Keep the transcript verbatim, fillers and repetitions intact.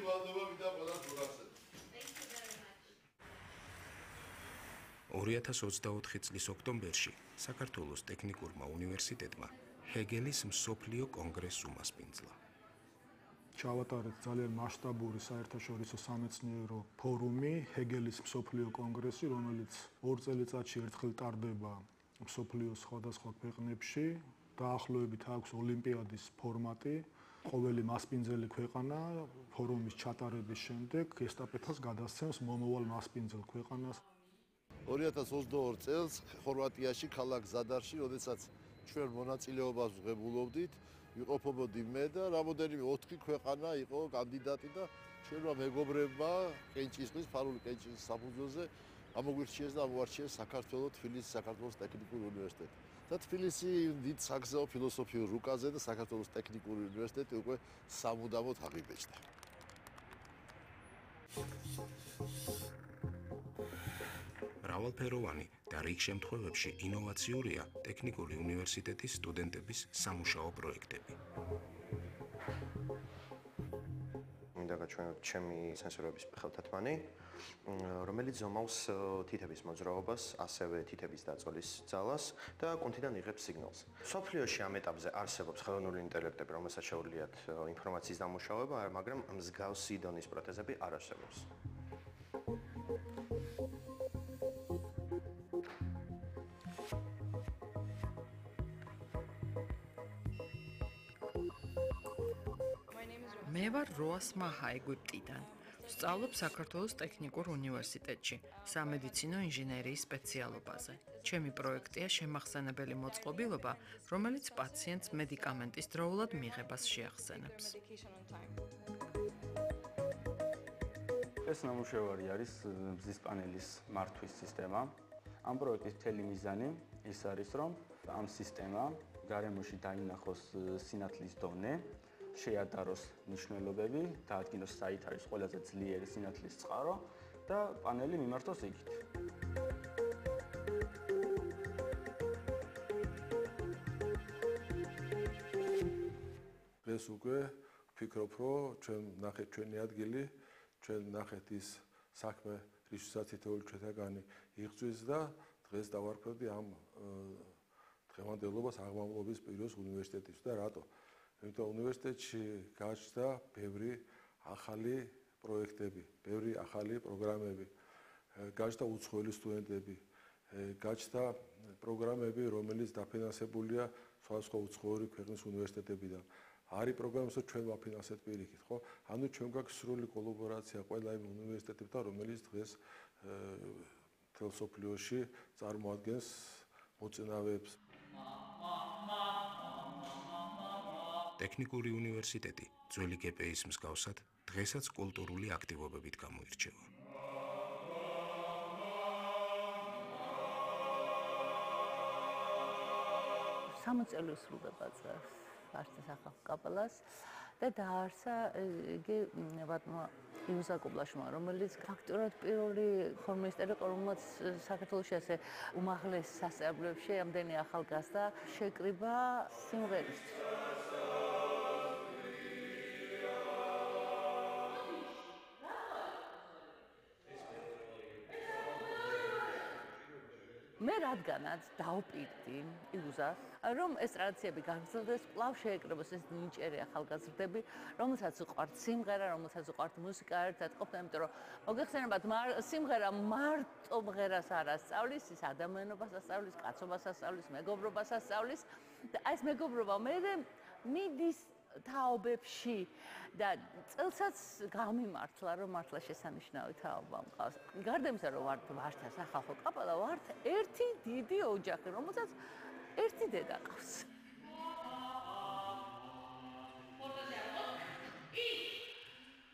დიდი მადლობა ვიდა ყველას გულახსენებთ. ორი ათას ოცდაოთხი წლის ოქტომბერში საქართველოს ტექნიკურმა უნივერსიტეტმა ჰეგელის მსოფლიო კონგრესს უმასპინძლა. ჩავატარეთ ძალიან მასშტაბური საერთაშორისო სამეცნიერო ფორუმი, ჰეგელის მსოფლიო კონგრესი, რომელიც ორ წელიწადში ერთხელ ტარდება მსოფლიოს სხვადასხვა ქვეყნებში. დაახლოებით აქვს ოლიმპიადის ფორმატი. ყოველი მასპინძელი ქვეყანა ფორუმის ჩატარების შემდეგ ესტაფეტას გადასცემს მომავალ მასპინძელ ქვეყანას. ორი ათას ოცდაორი წელს ხორვატიაში ქალაქ ზადარში, როდესაც ჩვენ მონაწილეობას ვღებულობდით, ვიყოფობოდი მე და რამოდენიმე ოთხი ქვეყანა იყო კანდიდატი და ჩვენმა მეგობრებმა კენჭისყრის ფარული კენჭისყრის საფუძველზე ამოგვირჩიეს და ამოვარჩიეს საქართველოს თბილისის საქართველოს ტექნიკური უნივერსიტეტი. და თბილისი დიდ საგზაო ფილოსოფიურ რუკაზე და საქართველოს ტექნიკური უნივერსიტეტი უკვე სამუდამოდ აღიბეჭდა. მრავალფეროვანი და რიგ შემთხვევებში ინოვაციურია ტექნიკური უნივერსიტეტის სტუდენტების სამუშაო პროექტები. მინდა გაჩვენოთ ჩემი სენსორების ხელთათმანი, რომელიც ზომავს თითების მოძრაობას, ასევე თითების დაწოლის ძალას და კუნთიდან იღებს სიგნალს. სოფლიოში ამ ეტაპზე არსებობს ხელოვნური ინტელექტები, რომელსაც შეუძლიათ ინფორმაციის დამუშავება, მაგრამ მსგავსი დონის პროთეზები არ არსებობს. მე ვარ როასმა ჰაეგვიპტიდან. ვსწავლობ საქართველოს ტექნიკურ უნივერსიტეტში, სამედიცინო ინჟინერიის სპეციალობაზე. ჩემი პროექტია შემახსენებელი მოწყობილობა, რომელიც პაციენტს მედიკამენტის დროულად მიღებას შეახსენებს. ეს ნამუშევარი არის მზის პანელის მართვის სისტემა. ამ პროექტის მთელი მიზანი ის არის, რომ ამ სისტემამ გარემოში დაინახოს სინათლის დონე, შეადაროს ნიშნულობები, დაადგინოს საით არის ყველაზე ძლიერი სინათლის წყარო და პანელი მიმართოს იქით. დღეს უკვე ვფიქრობ, რომ ჩვენ ნახეთ ჩვენი ადგილი, ჩვენ ნახეთ ის საქმე, რისთვისაც თითოეული ჩვენთაგანი იღწვის და დღეს დავარქვევდი ამ დღევანდელობას აღმავლობის პიროს უნივერსიტეტის და რატო? იმიტომ უნივერსიტეტში გაჩნდა ბევრი ახალი პროექტები, ბევრი ახალი პროგრამები, გაჩნდა უცხოელი სტუდენტები, გაჩნდა პროგრამები, რომელიც დაფინანსებულია სხვადასხვა უცხოური ქვეყნის უნივერსიტეტებიდან. არის პროგრამები, რომ ჩვენ ვაფინანსეთ პირიქით, ხო? ანუ ჩვენ გვაქვს სრული კოლაბორაცია ყველა იმ უნივერსიტეტებთან, რომელიც დღეს მთელ სოფლიოში წარმოადგენს მოწინავეებს. ტექნიკური უნივერსიტეტი ძველი გე პე ის მსგავსად დღესაც კულტურული აქტივობებით გამოირჩევა. სამი წელი სრულდება წელს ვარცხის ახალ კაპელას და დაარსა იგი ვატმა იუზა კუბლაშმა, რომელიც ფაქტურად პირველი ხორმისტერი, რომელმაც საქართველოში ასე უმაღლეს სასწავლებლებში ამდენი ახალგაზრდა შეკრიბა სიმღერის. მე რადგანაც დავპირდი იუზას, რომ ეს ტრადიციები გაგრძელდეს, კვლავ შეეკრიბოს ეს ნიჭიერი ახალგაზრდები, რომელსაც უყვართ სიმღერა, რომელსაც უყვართ მუსიკა ერთად ყოფნა, იმიტომ რომ მოგეხსენებათ, სიმღერა მარტო მღერას არ ასწავლის, ის ადამიანობას ასწავლის, კაცობას ასწავლის, მეგობრობას ასწავლის და ეს მეგობრობა მე მიდის თაობებში და წელსაც გამიმართლა, რომ მართლა შესანიშნავი თაობა მყავს. გარდა იმისა, რომ ვართ ვართა სახალხო კაპელა, ვართ ერთი დიდი ოჯახი, რომელსაც ერთი დედა ყავს.